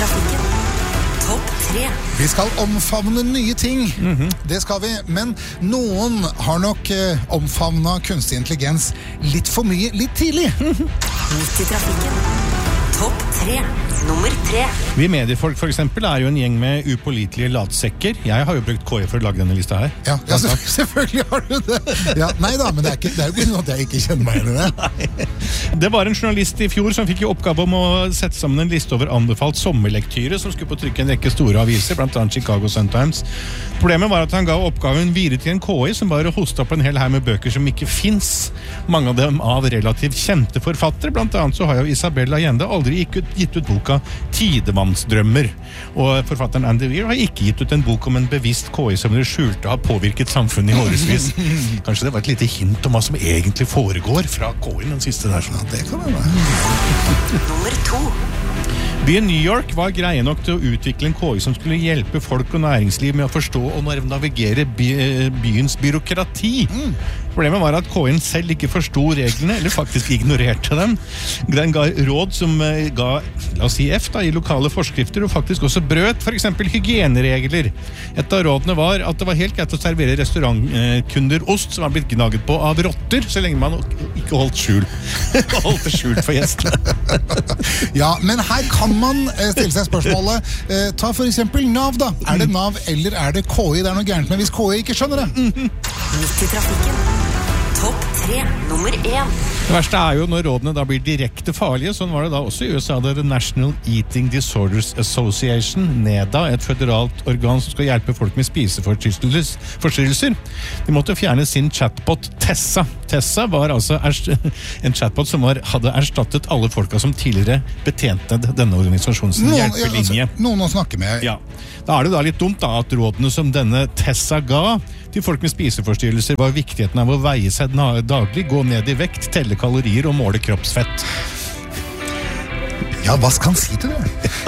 trafikken. Topp 3. Vi skal omfavne nye ting. Det skal vi. Men noen har nok omfavnet kunstig intelligens litt for mye, litt tidlig. Midt i trafikken. Topp 3. Nummer 3. Vi mediefolk for eksempel jo en gjeng med upålitelige latsekker. Jeg har jo brukt KI for å lage denne lista her. Ja, selvfølgelig har du det. Ja, neida, men det er jo ikke noe at jeg ikke kjenner meg igjen i det. Det var en journalist i fjor som fikk i oppgave om å sette sammen en liste over anbefalt sommerlektyre som skulle på trykke en rekke store aviser, blant annet Chicago Sun-Times. Problemet var at han ga oppgaven videre til en KI som bare hostet opp en hel her med bøker som ikke finnes. Mange av dem av relativt kjente forfattere. Blant annet så har jo Isabel Allende aldri gitt ut boka Tidemannsdrømmer. Og forfatteren Andy Weir har ikke gitt ut en bok om en bevisst KI som det skjulte har påvirket samfunnet i årevis. Kanskje det var et lite hint om hva som egentlig foregår fra KI den siste der. Ja, det kan det være. Nummer 2. Byen New York var greie nok til å utvikle en KI som skulle hjelpe folk og næringsliv med å forstå og navigere byens byråkrati. Problemet var at KI-en selv ikke forstod reglene, eller faktisk ignorerte dem. Den ga råd som ga, la oss si F da, i lokale forskrifter, og faktisk også brøt, for eksempel hygieneregler. Et av rådene var at det var helt greit å servere restaurantkunder ost som var blitt gnaget på av rotter, så lenge man ikke holdt det skjult for gjestene. Ja, men her kan man stille seg spørsmålet, ta for eksempel NAV da. Er det NAV eller er det KI? Det er noe gærent med hvis KI ikke skjønner det. Midt i trafikken. Topp 3. Nummer 1. Det verste jo når rådene da blir direkte farlige. Sånn var det da også i USA. Det The National Eating Disorders Association, NEDA, et føderalt organ som skal hjelpe folk med spiseforstyrrelser. De måtte fjerne sin chatbot Tessa. Tessa var altså en chatbot som hadde erstattet alle folka som tidligere betjente denne organisasjonens hjelpelinje. Noen å snakke med. Ja. Da det da litt dumt da, at rådene som denne Tessa ga til folk med spiseforstyrrelser var viktigheten av å veie seg daglig, gå ned i vekt, telle kalorier og måle kroppsfett. Ja, hva skal han si til det?